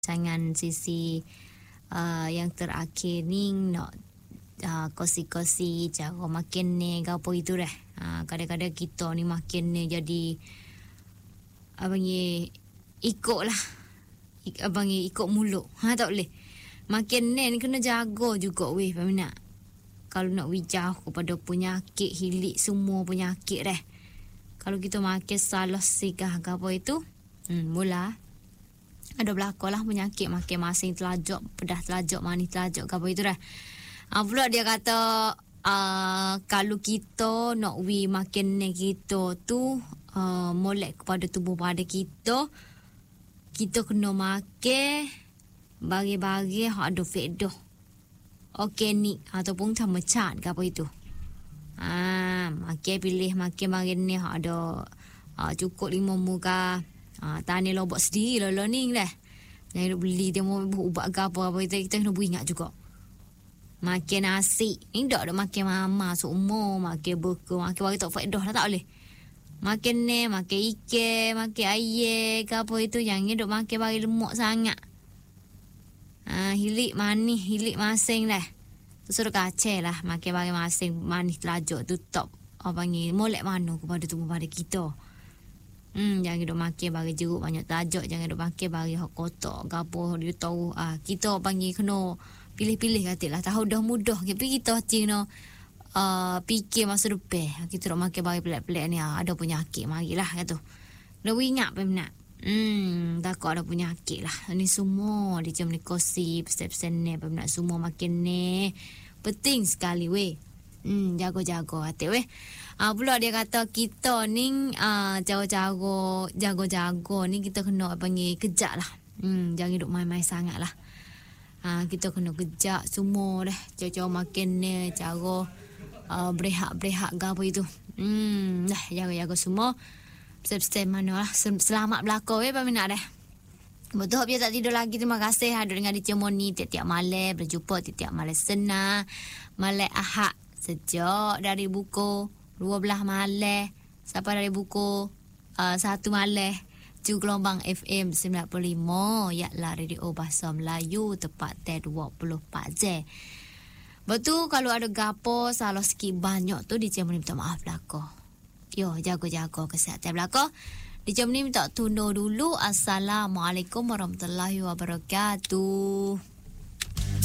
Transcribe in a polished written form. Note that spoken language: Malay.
Jangan sisi yang terakhir ni nak kosi-kosi cara makin ni ke apa itu dah. Kadang-kadang kita ni makin ni jadi abang ikut lah. Abang ikut mulut. Tak boleh. Makin ni kena jaga juga weh peminat. Kalau nak wijah kepada penyakit hilik semua penyakit dah. Kalau kita makin salah sikah ke apa itu, mula ada berlaku lah penyakit makin masing telajak, pedah telajak, manis telajak ke apa itu dah. Pula dia kata kalau kita nak makin ni kita tu molek kepada tubuh pada kita kena makan bagi-bagi hak ada faedah organik ataupun sama cat ke apa itu. Makan pilih makan bagi ni hak ada cukup 5 muka. Tani lobok sendiri lah ni dah. Jangan beli dia mau ubat ke apa kita kena beringat juga. Makan nasi. Ni tak ada makan mama semua. Makan burger. Makan bagi tak faedah lah tak boleh. Makan ni, makan ikan, makan air ke apa itu. Jangan duk makan bagi lemak sangat. Hilik manis, hilik masing lah. Tu suruh kacau lah. Makan bagi masing manis telajak tu top. Apa ni, molek mana kepada tubuh pada kita. Jangan duk makan bagi jeruk banyak tajak, jangan duk makan bagi hak kotak gapo dia tahu kita panggil kena pilih-pilih katalah tahu dah mudah tapi kita kena fikir masa depan kita duk makan bagi pelik-pelik ni ada penyakit marilah kata. Dah ingat peminat. Takut ada penyakit lah. Ni semua dia macam ni kosip pesen-pesen ni peminat semua makin ni penting sekali weh. Jago-jago hati weh. Pula dia kata kita ni jago-jago ni kita kena panggil kejap lah. Jangan duk main-main sangat lah. Kita kena kejap semua dah. Cara makan ni, cara berehat-berehat ke apa itu. Dah jaga-jaga semua. Pesen-pesen mana lah. Selamat belakang peminat dah. Betul biar tak tidur lagi. Terima kasih ada dengan dicemoni tiap-tiap malam. Berjumpa tiap-tiap malam senang. Malam Ahad. Sejak dari buku 12 malam sampai dari buku 1 malam di gelombang FM 95 yaklah radio bahasa Melayu tepat 24 jam. Betul kalau ada gapo salah sikit banyak tu di jam ni minta maaf belaka. Yo jaga-jaga kesihatan belaka. Di jam ni minta tunda dulu. Assalamualaikum warahmatullahi wabarakatuh.